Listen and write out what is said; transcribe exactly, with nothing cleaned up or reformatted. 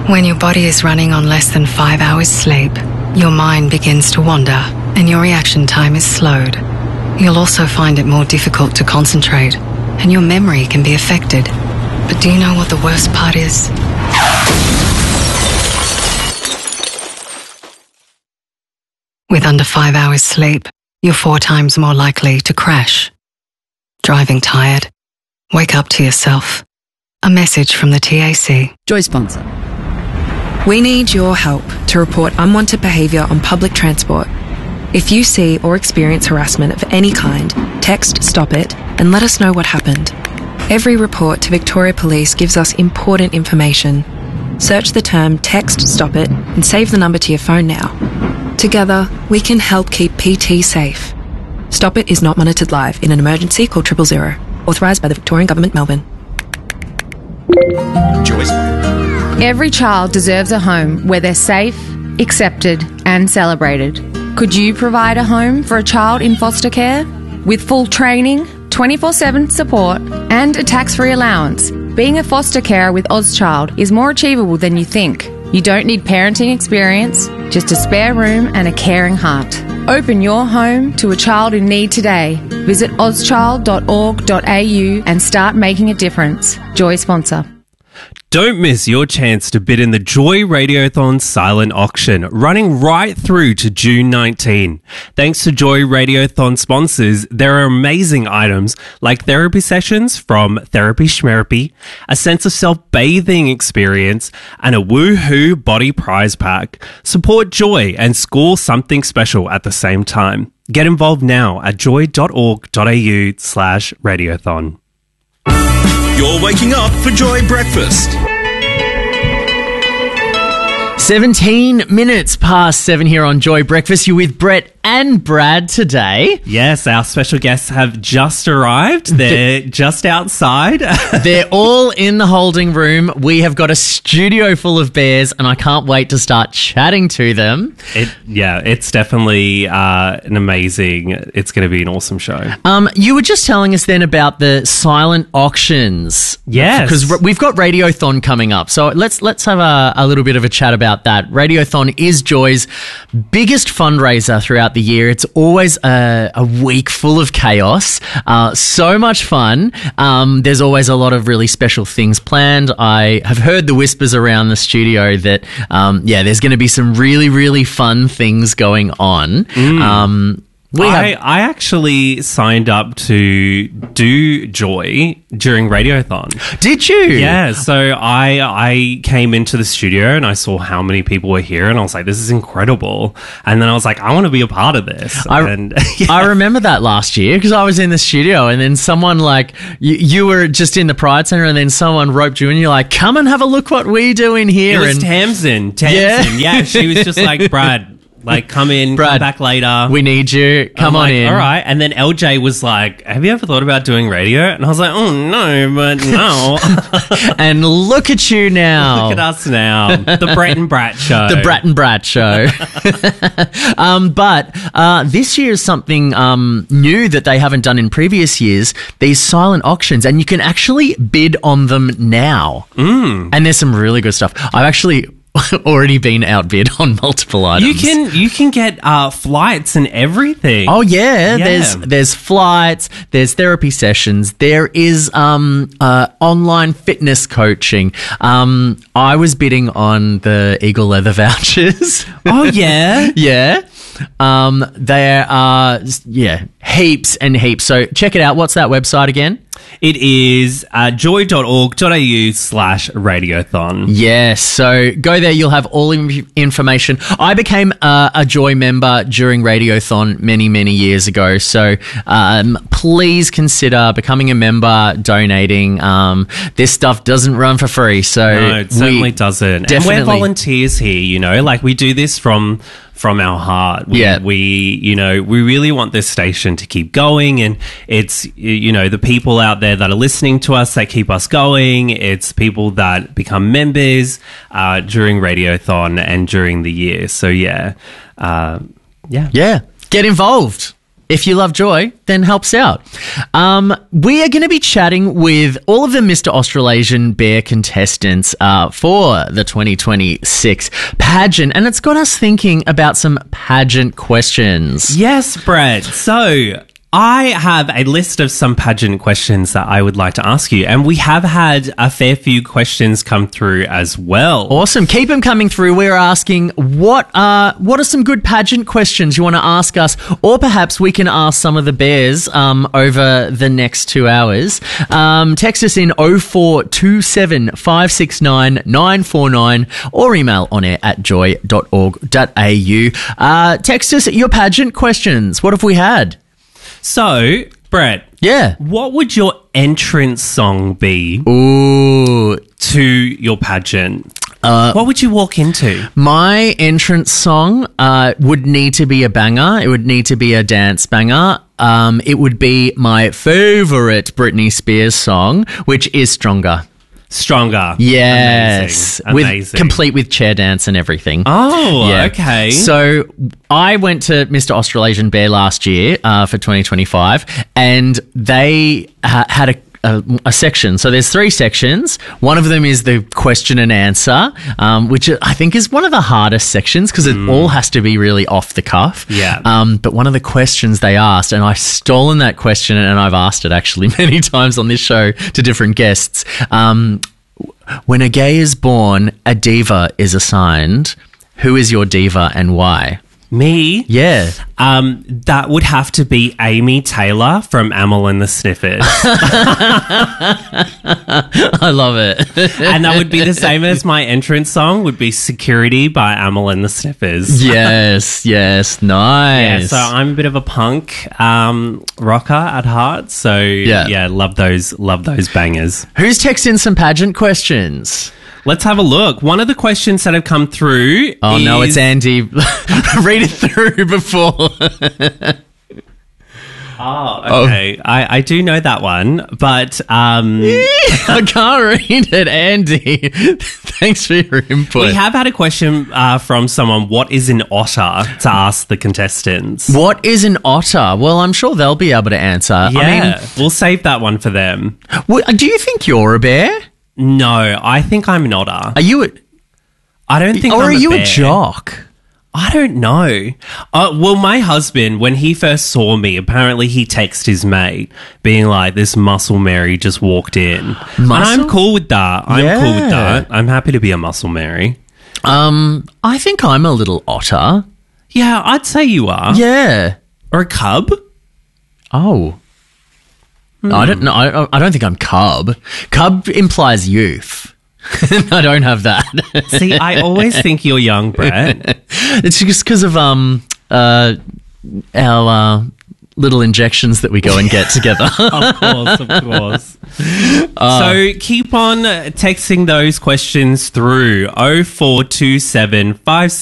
When your body is running on less than five hours sleep, your mind begins to wander and your reaction time is slowed. You'll also find it more difficult to concentrate and your memory can be affected. But do you know what the worst part is? With under five hours sleep, you're four times more likely to crash. Driving tired? Wake up to yourself. A message from the T A C. Joy sponsor. We need your help to report unwanted behaviour on public transport. If you see or experience harassment of any kind, text Stop It and let us know what happened. Every report to Victoria Police gives us important information. Search the term Text Stop It and save the number to your phone now. Together, we can help keep P T safe. Stop It is not monitored live. In an emergency, call triple zero. Authorised by the Victorian Government, Melbourne. Joyce. Every child deserves a home where they're safe, accepted and celebrated. Could you provide a home for a child in foster care? With full training, twenty-four seven support and a tax-free allowance, being a foster carer with Ozchild is more achievable than you think. You don't need parenting experience, just a spare room and a caring heart. Open your home to a child in need today. Visit ozchild dot org dot a u and start making a difference. Joy sponsor. Don't miss your chance to bid in the Joy Radiothon silent auction, running right through to June nineteenth. Thanks to Joy Radiothon sponsors, there are amazing items like therapy sessions from Therapy Schmerapy, a sense of self-bathing experience, and a woohoo body prize pack. Support Joy and score something special at the same time. Get involved now at joy dot org dot a u slash radiothon. You're waking up for Joy Breakfast. seventeen minutes past seven here on Joy Breakfast. You're with Brett and Brad today. Yes, our special guests have just arrived. They're just outside. They're all in the holding room. We have got a studio full of bears and I can't wait to start chatting to them. It, yeah, it's definitely uh, an amazing, it's going to be an awesome show. Um, you were just telling us then about the silent auctions. Yes. Because we've got Radiothon coming up. So let's let's have a, a little bit of a chat about that. Radiothon is Joy's biggest fundraiser throughout the year. It's always a, a week full of chaos. Uh, so much fun. Um, there's always a lot of really special things planned. I have heard the whispers around the studio that, um, yeah, there's going to be some really, really fun things going on. Mm. Um, We I, have- I actually signed up to do Joy during Radiothon. Did you? Yeah, so I I came into the studio and I saw how many people were here and I was like, this is incredible. And then I was like, I want to be a part of this. I, and, yeah. I remember that last year because I was in the studio and then someone like, you, you were just in the Pride Centre and then someone roped you and you're like, come and have a look what we do in here. It was and Tamsin. Tamsin. Yeah. Yeah, she was just like, Brad, like, come in, Brad, come back later. We need you. Come I'm on like, in. All right. And then L J was like, have you ever thought about doing radio? And I was like, oh, no, but no. And look at you now. Look at us now. The Brett and Brat Show. The Brat and Brat Show. um, but uh, this year is something um, new that they haven't done in previous years, these silent auctions, and you can actually bid on them now. Mm. And there's some really good stuff. I've actually already been outbid on multiple items. You can you can get uh, flights and everything. Oh yeah, Yeah. there's there's flights, there's therapy sessions, there is um uh online fitness coaching. Um, I was bidding on the Eagle Leather vouchers. Oh yeah. Yeah. Um, there are yeah heaps and heaps. So check it out. What's that website again? It is uh, joy dot org dot a u slash radiothon. Yes, so go there. You'll have all in- information. I became uh, a Joy member during Radiothon many, many years ago. So um, please consider becoming a member, donating. Um, this stuff doesn't run for free. So No, it certainly we doesn't. Definitely. And we're volunteers here, you know, like we do this from from our heart. We, Yeah. we, you know, we really want this station to keep going, and it's, you know, the people out there that are listening to us that keep us going. It's people that become members uh, during Radiothon and during the year. So yeah, uh, yeah, Yeah, get involved. if you love Joy, then helps out. Um, we are going to be chatting with all of the Mister Australasian Bear contestants uh, for the twenty twenty-six pageant, and it's got us thinking about some pageant questions. Yes, Brett. So I have a list of some pageant questions that I would like to ask you, and we have had a fair few questions come through as well. Awesome. Keep them coming through. We're asking what are, what are some good pageant questions you want to ask us, or perhaps we can ask some of the bears um, over the next two hours. Um, text us in oh four two seven, five six nine, nine four nine or email on air at joy dot org dot a u. Uh, text us your pageant questions. What have we had? So, Brett, Yeah. what would your entrance song be Ooh. to your pageant? Uh, what would you walk into? My entrance song uh, would need to be a banger. It would need to be a dance banger. Um, it would be my favourite Britney Spears song, which is Stronger. Stronger. Yes. Amazing. With, Amazing. complete with chair dance and everything. Oh, Yeah. okay. So I went to Mister Australasian Bear last year uh, for twenty twenty-five, and they ha- had a A, a section. So there's three sections. One of them is the question and answer, um, which I think is one of the hardest sections because it all has to be really off the cuff. Yeah. Um, but one of the questions they asked, and I've stolen that question and I've asked it actually many times on this show to different guests. Um, when a gay is born, a diva is assigned. Who is your diva and why? Me? Yeah. Um, that would have to be Amy Taylor from Amel and the Sniffers. I love it. And that would be the same as my entrance song would be Security by Amel and the Sniffers. Yes, yes, Yeah, nice. so I'm a bit of a punk um, rocker at heart. So Yeah. yeah, love those love those bangers. Who's texting some pageant questions? Let's have a look. One of the questions that have come through Oh, is, no, it's Andy. Read it through before. Oh, okay. I, I do know that one, but um, I can't read it, Andy. Thanks for your input. we have had a question uh, from someone, what is an otter, to ask the contestants. What is an otter? Well, I'm sure they'll be able to answer. Yeah, I mean, we'll save that one for them. w- do you think you're a bear? No, I think I'm an otter. Are you a, I don't think or I'm are a you bear. a jock? I don't know. Uh, well, my husband, when he first saw me, apparently he texted his mate being like, this muscle Mary just walked in. And I'm cool with that. I'm Yeah. cool with that. I'm happy to be a muscle Mary. Um, I think I'm a little otter. Yeah, I'd say you are. Yeah. Or a cub. Oh. I don't know. I, I don't think I'm cub. Cub implies youth. I don't have that. See, I always think you're young, Brett. It's just because of um uh our uh, little injections that we go and get together. Of course, of course. So keep on texting those questions through oh four two seven, five